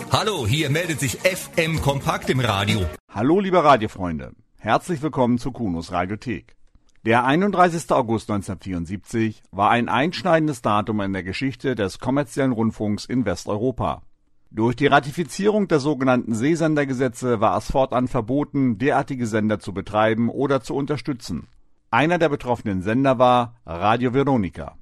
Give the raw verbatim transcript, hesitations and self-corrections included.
Hallo, hier meldet sich F M Kompakt im Radio. Hallo liebe Radiofreunde, herzlich willkommen zu Kunos Radiothek. Der einunddreißigster August neunzehnhundertvierundsiebzig war ein einschneidendes Datum in der Geschichte des kommerziellen Rundfunks in Westeuropa. Durch die Ratifizierung der sogenannten Seesendergesetze war es fortan verboten, derartige Sender zu betreiben oder zu unterstützen. Einer der betroffenen Sender war Radio Veronica.